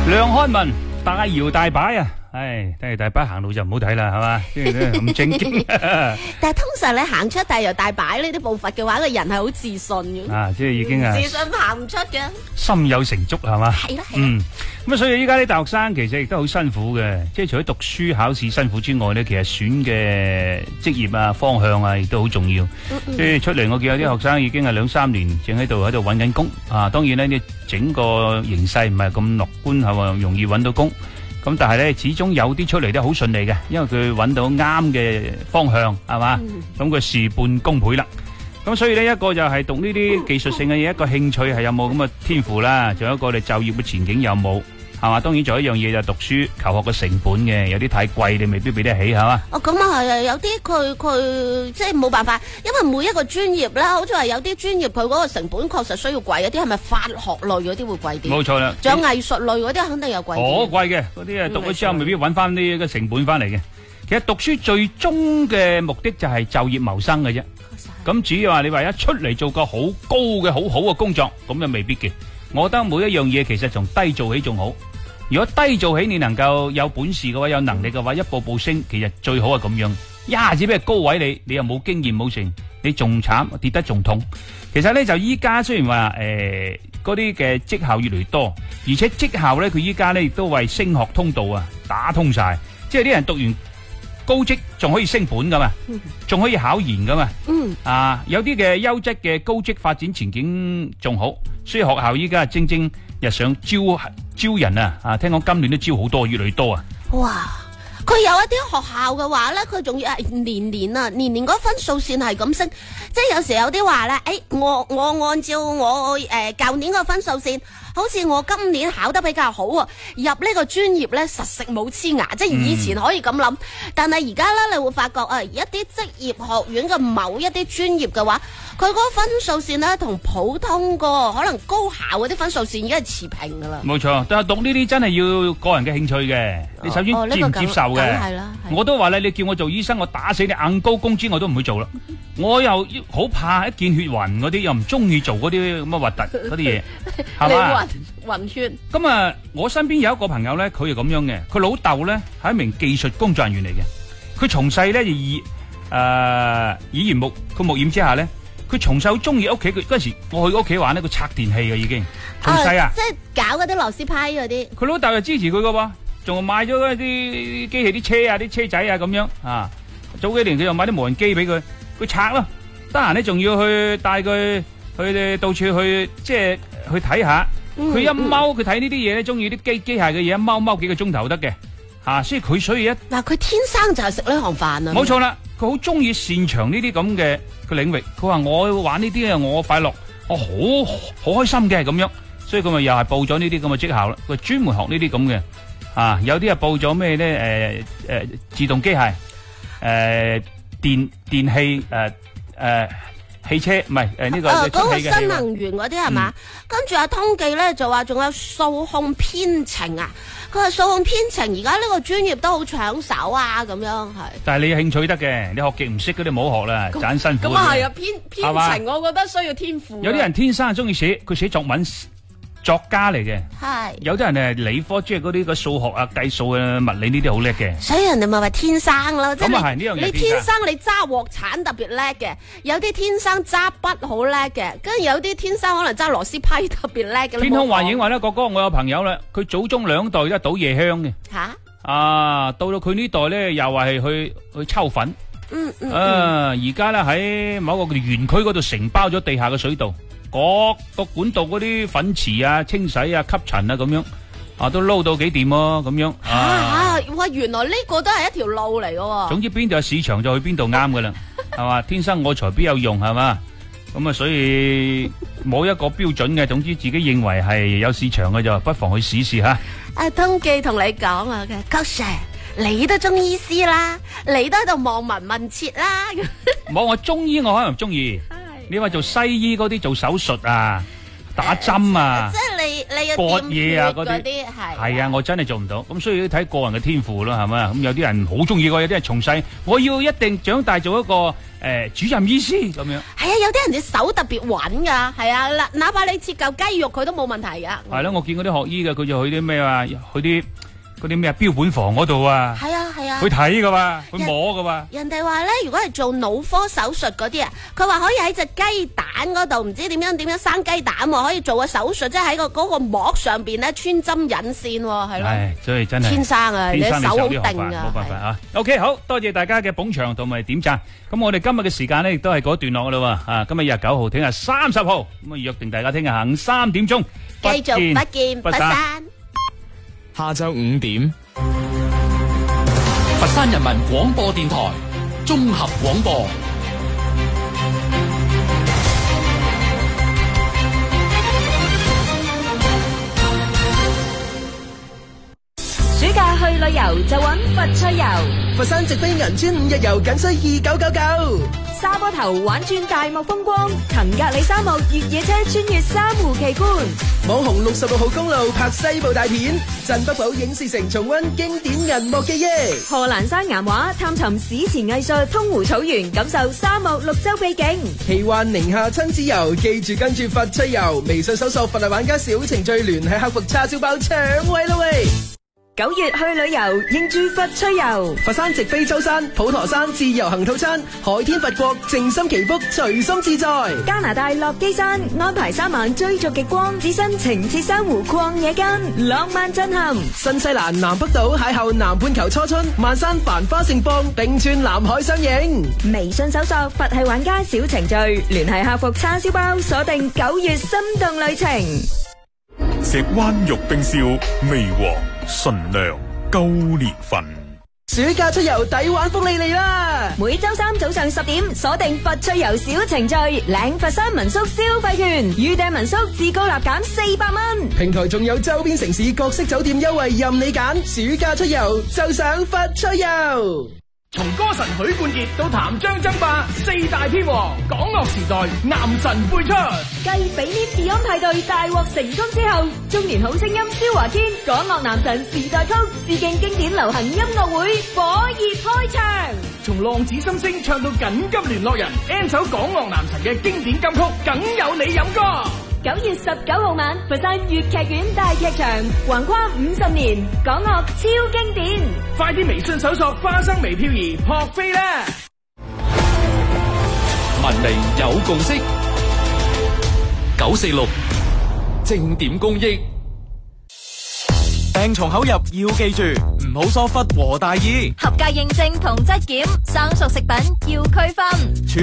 梁漢文大搖大擺啊！唉，大搖大擺行路就唔好睇啦，係嘛？即係咁正經。 但係通常你行出大搖大擺呢啲步伐嘅話，個人係好自信嘅。 啊，即係已經啊， 自信行唔出嘅。 心有成竹係嘛？ 係啦係啦。 咁啊，所以依家啲大學生其實亦都好辛苦嘅，即係除咗讀書考試辛苦之外咧，其實選嘅職業啊、方向啊，亦都好重要。即係出嚟，我見有啲學生已經係2-3年，正喺度揾緊工啊。當然咧，你整個形勢唔係咁樂觀，係話容易揾到工。咁但係咧，始終有啲出嚟都好順利嘅，因為佢揾到啱嘅方向，係嘛？咁佢事半功倍啦。咁所以呢，一個就係讀呢啲技術性嘅嘢，一個興趣係有冇咁嘅天賦啦，仲有一個你就業嘅前景有冇，係嘛？當然仲有一樣嘢就係讀書求學嘅成本嘅，有啲太貴你未必俾得起，係嘛？ 哦，咁啊係啊，有啲佢即係冇辦法，因為每一個專業啦，好似話有啲專業佢嗰個成本確實需要貴，有啲係咪法學類嗰啲會貴啲？ 冇錯啦， 仲有藝術類嗰啲肯定有貴啲。 好貴嘅，嗰啲啊讀咗之後未必揾翻呢個成本翻嚟嘅。其實讀書最終嘅目的就係就業謀生嘅啫。咁至於話你話一出嚟做個好高嘅好好嘅工作，咁就未必嘅。我覺得每一樣嘢其實從低做起仲好。如果低做起你能夠有本事嘅話，有能力嘅話，一步步升，其實最好係咁樣。一下子俾高位你又冇經驗冇成，你仲慘，跌得仲痛。其實咧就依家雖然話嗰啲嘅職校越嚟越多，而且職校咧佢依家咧亦都為升學通道啊打通晒，即係啲人讀完高職仲可以升本噶嘛，仲可以考研噶嘛，有啲嘅優質嘅高職發展前景仲好，所以學校依家蒸蒸日上招人啊！聽講今年都招好多，越嚟越多啊！ 哇！佢有一啲學校嘅話咧，佢仲要係年年嗰分數線係咁升，即係有時有啲話咧，我按照我舊年個分數線，好似我今年考得比較好啊，入呢個專業咧實食冇黐牙，即係以前可以咁諗，但係而家咧你會發覺一啲職業學院嘅某一啲專業嘅話，佢嗰個分數線咧同普通個可能高校嗰啲分數線已經係持平噶啦。冇錯，但係讀呢啲真係要個人嘅興趣嘅，你首先接唔接受嘅？我都話咧，你叫我做醫生，我打死你硬高工資我都唔會做啦。我又好怕一見血暈嗰啲，又唔中意做嗰啲咁嘅核突嗰啲嘢，係嘛？ 暈血。 咁啊，我身邊有一個朋友咧，佢係咁樣嘅，佢老豆咧係一名技術工作人員嚟嘅。佢從細咧就耳濡目染之下咧，佢從細好中意屋企。佢嗰陣時我去屋企玩咧，佢拆電器嘅已經從細啊， 即係搞嗰啲螺絲批嗰啲。佢老豆就支持佢噶噃。仲買咗嗰啲機器啲車啊，啲車仔啊咁樣啊。早幾年佢又買啲無人機俾佢，佢拆咯。得閒咧仲要去帶佢去到處去，即係去睇下。佢一踎，佢睇呢啲嘢咧，中意啲機械嘅嘢，一踎幾個鐘頭得嘅吓。所以佢佢天生就係食呢行飯啊。 冇錯啦，佢好中意擅長呢啲咁嘅領域。佢話我玩呢啲啊，我快樂，我好開心嘅咁樣。所以佢咪又係報咗呢啲咁嘅職校啦。佢專門學呢啲咁嘅。有啲報咗咩咧？自動機械，電器，汽車，唔係呢個嗰個新能源嗰啲係嘛？跟住阿通記咧就話仲有數控編程啊。佢話數控編程而家呢個專業都好搶手啊，咁樣係。但係你興趣得嘅，你學極唔識嗰啲唔好學啦，盞辛苦。咁啊係啊，編程我覺得需要天賦。有啲人天生中意寫，佢寫作文。作家嚟嘅，係有啲人係理科，即係嗰啲個數學啊、計數啊、物理呢啲好叻嘅。所以人哋咪話天生咯，即係你天生你揸鑊鏟特別叻嘅，有啲天生揸筆好叻嘅，跟住有啲天生可能揸螺絲批特別叻嘅。天空幻影話咧，哥哥我有朋友啦，佢祖宗2代都係倒夜香嘅。到到佢呢代咧，又話係去抽粉。而家咧喺某個園區嗰度承包咗地下嘅水道。各個管道嗰啲粉池啊、清洗啊、吸塵啊咁樣都撈到幾掂咁樣。哇！原來呢個都係一條路嚟嘅。總之邊度有市場就去邊度啱噶啦，係嘛？天生我材必有用，係嘛？咁啊，所以冇一個標準嘅。總之自己認為係有市場嘅就不妨去試試吓。阿通記同你講啊，高 Sir，你都中醫師啦，你都喺度望聞問切啦。冇，我中醫我可能中意。你話做西醫嗰啲做手術啊、打針啊，即係你你要割嘢啊嗰啲係啊，我真係做唔到。咁所以要睇個人嘅天賦咯，係咪？咁有啲人好中意，有啲人從細我要一定長大做一個主任醫師咁樣。係啊， 有啲人隻手特別穩噶，係啊，哪怕你切嚿雞肉佢都冇問題噶。 係咯，我見嗰啲學醫嘅，佢就去啲咩啊，去啲嗰啲咩標本房嗰度啊， 係啊， 去睇噶嘛，去摸噶嘛。 人哋話咧，如果係做腦科手術嗰啲啊，佢話可以喺隻雞蛋嗰度，唔知點樣生雞蛋喎，可以做個手術，即係喺嗰個膜上邊咧穿針引線，係咯。 所以真係天生啊，你手好定啊， 冇辦法啊。OK， 好多謝大家嘅捧場同埋點讚。咁我哋今日嘅時間咧，亦都係嗰段落噶啦喎。今日29號，聽日30號，咁啊約定大家聽日下午3點鐘， 繼續不見不散。 下晝5點，佛山人民廣播電台綜合廣播。 暑假去旅遊就揾佛趣遊， 佛山直飛銀川5日遊僅需2999。 沙坡頭玩轉大漠風光，騰格里沙漠越野車穿越珊瑚奇觀， 網紅66號公路拍西部大片，鎮北堡影視城重溫經典銀幕記憶， 賀蘭山岩畫探尋史前藝術，通湖草原感受沙漠綠洲秘境， 奇幻寧夏親子遊，記住跟住佛趣遊，微信搜索佛系玩家小程序聯繫客服叉燒包搶位啦喂 ！9月去旅遊，應住佛趣遊。 佛山直飛舟山、普陀山自由行套餐，海天佛國，靜心祈福，隨心自在。 加拿大落基山安排3晚追逐極光，置身情切珊瑚曠野間，浪漫震撼。 新西蘭南北島邂逅南半球初春，萬山繁花盛放，冰川南海相迎。 微信搜索佛系玩家小程序，聯繫客服叉燒包，鎖定9月心動旅程。 石灣玉冰燒，味和純良高年份。 暑假出遊抵玩福利嚟啦！ 每周3早上10點，鎖定佛趣遊小程序，領佛山民宿消費券，預訂民宿至高立減400蚊。 平台仲有周邊城市各式酒店優惠任你揀，暑假出遊就上佛趣遊。 從歌神許冠傑到譚張爭霸4大天王，港樂時代男神輩出。 繼比呢 Beyond 派對大獲成功之後，中年好聲音蕭華堅港樂男神時代曲致敬經典流行音樂會火熱開場。 從浪子心聲唱到緊急聯絡人 ，N 首港樂男神嘅經典金曲，梗有你飲歌。 9月19號晚，佛山粵劇院大劇場，橫跨50年，港樂超經典。 快啲微信搜索花生微漂兒撲飛啦！ 文明有共識，946正點公益。 病從口入要記住，唔好疏忽和大意。 合格認證同質檢，生熟食品要區分。